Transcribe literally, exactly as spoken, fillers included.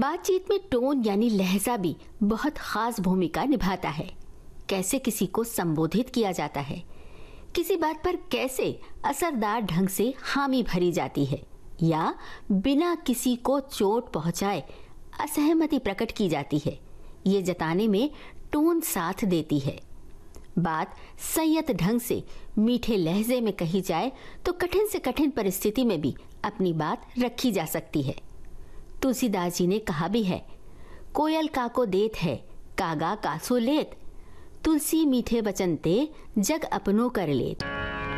बातचीत में टोन यानी लहजा भी बहुत खास भूमिका निभाता है। कैसे किसी को संबोधित किया जाता है, किसी बात पर कैसे असरदार ढंग से हामी भरी जाती है या बिना किसी को चोट पहुंचाए असहमति प्रकट की जाती है, ये जताने में टोन साथ देती है। बात संयत ढंग से मीठे लहजे में कही जाए तो कठिन से कठिन परिस्थिति में भी अपनी बात रखी जा सकती है। तुलसीदास जी ने कहा भी है, कोयल काको देत है, कागा कासो लेत, तुलसी मीठे वचन ते जग अपनो कर लेत।